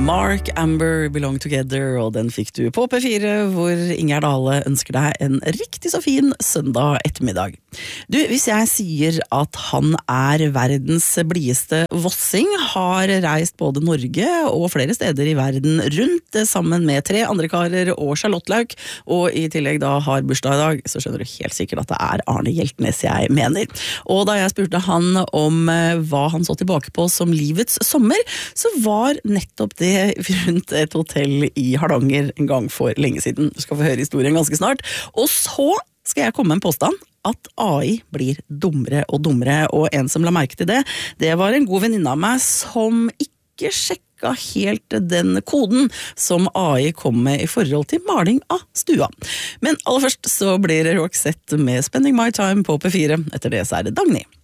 Mark Amber Belong Together, og den fikk du på P4, hvor Ingjerd Dale ønsker deg en riktig så fin søndag ettermiddag. Du, hvis jeg sier at han er verdens blideste vossing, har reist både Norge og flere steder i verden rundt sammen med 3 andre karer og Charlotte Lauk, og i tillegg da har bursdag i dag, så skjønner du helt sikkert at det er Arne Hjeltnes jeg mener. Og da jeg spurte han om hva han så tilbake på som livets sommer, så var nettopp det rundt et hotell i Hardanger en gang for lenge siden. Du skal få høre historien ganske snart. Og så skal jeg komme med en påstand at AI blir dummere og dummere, og en som la merke til det, det var en god venninne av meg som ikke sjekka helt den koden som AI kom med i forhold til maling av stua. Men aller først så blir det Roxette med Spending My Time på P4. Etter det så er det Dagny.